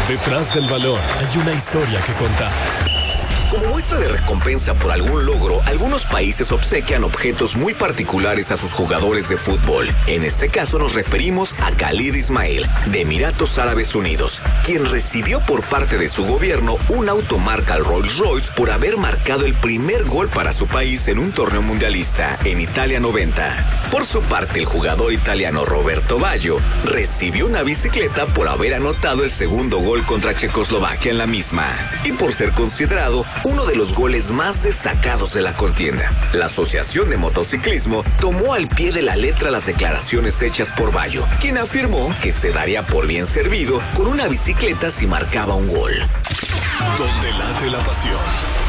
Detrás del balón hay una historia que contar. Como muestra de recompensa por algún logro, algunos países obsequian objetos muy particulares a sus jugadores de fútbol. En este caso nos referimos a Khalid Ismail, de Emiratos Árabes Unidos, quien recibió por parte de su gobierno un auto marca Rolls-Royce por haber marcado el primer gol para su país en un torneo mundialista, en Italia 90. Por su parte, el jugador italiano Roberto Baggio recibió una bicicleta por haber anotado el segundo gol contra Checoslovaquia en la misma, y por ser considerado uno de los goles más destacados de la contienda. La Asociación de Motociclismo tomó al pie de la letra las declaraciones hechas por Baggio, quien afirmó que se daría por bien servido con una bicicleta si marcaba un gol. Donde late la pasión.